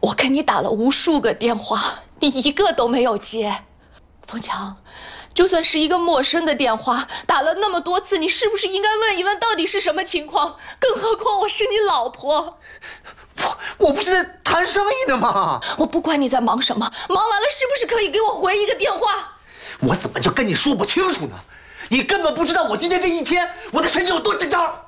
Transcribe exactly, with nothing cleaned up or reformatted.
我给你打了无数个电话，你一个都没有接。凤强，就算是一个陌生的电话，打了那么多次，你是不是应该问一问到底是什么情况？更何况我是你老婆。 我我不是在谈生意呢吗？ 我不管你在忙什么，忙完了是不是可以给我回一个电话？ 我怎么就跟你说不清楚呢？你根本不知道我今天这一天我的神经有多紧张。